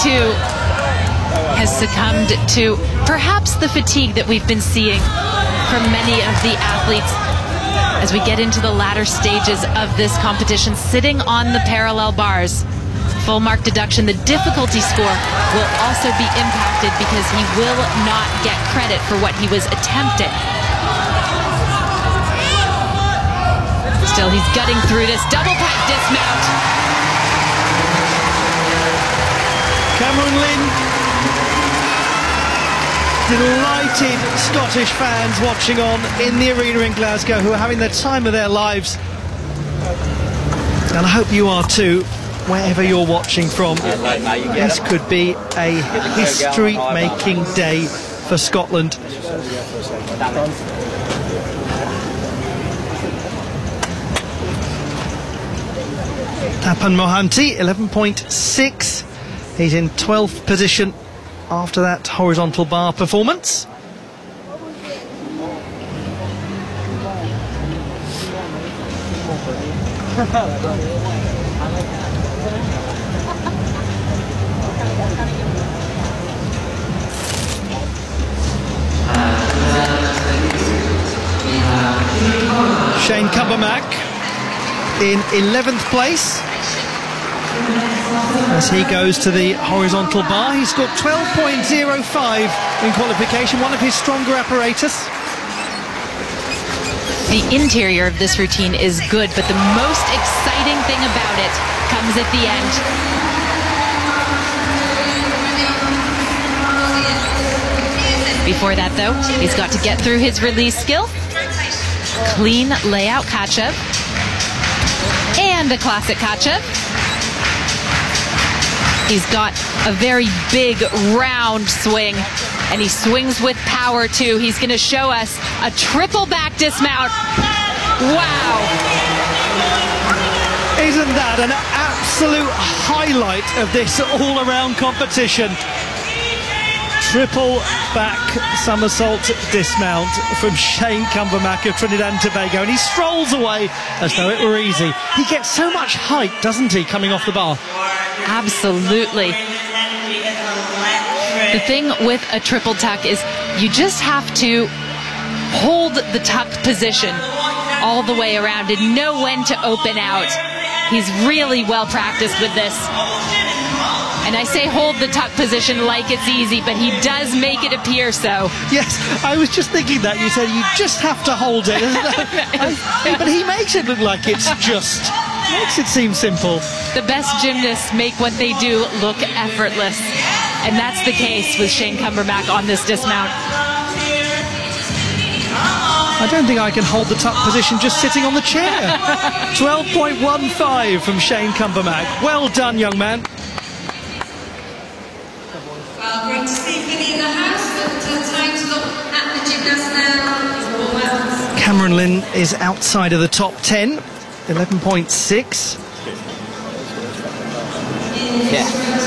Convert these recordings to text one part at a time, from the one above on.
too, has succumbed to perhaps the fatigue that we've been seeing from many of the athletes as we get into the latter stages of this competition, sitting on the parallel bars. Full mark deduction. The difficulty score will also be impacted because he will not get credit for what he was attempting. Still, he's gutting through this double pike dismount. Cameron Lynn. Delighted Scottish fans watching on in the arena in Glasgow who are having the time of their lives. And I hope you are too, wherever you're watching from. This could be a history-making day for Scotland. Tapan Mohanty, 11.6. He's in 12th position after that horizontal bar performance. Shane Cumbermack in 11th place as he goes to the horizontal bar. He scored 12.05 in qualification, one of his stronger apparatus. The interior of this routine is good, but the most exciting thing about it comes at the end. Before that, though, he's got to get through his release skill, clean layout Kachev, and a classic Kachev. He's got a very big round swing, and he swings with power too. He's going to show us a triple back dismount. Wow. Isn't that an absolute highlight of this all-around competition? Triple back somersault dismount from Shane Cumbermack of Trinidad and Tobago, and he strolls away as though it were easy. He gets so much height, doesn't he, coming off the bar? Absolutely. The thing with a triple tuck is you just have to hold the tuck position all the way around and know when to open out. He's really well practiced with this. And I say hold the tuck position like it's easy, but he does make it appear so. Yes, I was just thinking that. You said you just have to hold it. But he makes it look like it's just. Makes it seem simple. The best gymnasts make what they do look effortless. And that's the case with Shane Cumbermack on this dismount. I don't think I can hold the tuck position just sitting on the chair. 12.15 from Shane Cumbermack. Well done, young man. Well, great to see Vinny in the house, but time to look at the gymnast now. Cameron Lynn is outside of the top 10, 11.6. Yeah.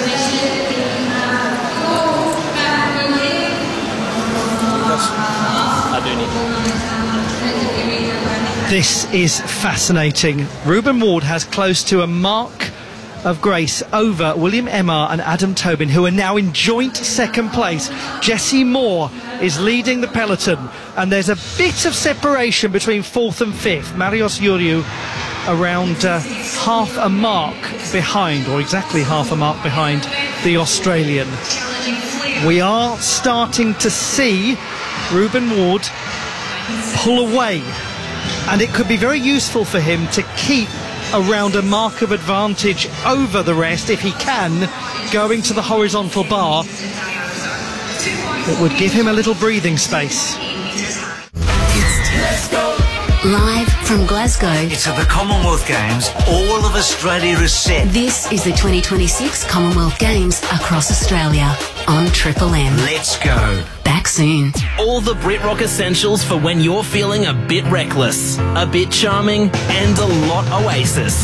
I do need. This is fascinating. Ruben Ward has close to a mark of grace over William Emar and Adam Tobin, who are now in joint second place. Jesse Moore is leading the peloton, and there's a bit of separation between fourth and fifth. Marios Iuriu around half a mark behind, or exactly half a mark behind the Australian. We are starting to see Ruben Ward pull away, and it could be very useful for him to keep around a mark of advantage over the rest if he can, going to the horizontal bar. It would give him a little breathing space. Live from Glasgow. It's at the Commonwealth Games. All of Australia is set. This is the 2026 Commonwealth Games across Australia on Triple M. Let's go. Back soon. All the BritRock essentials for when you're feeling a bit reckless, a bit charming, and a lot Oasis.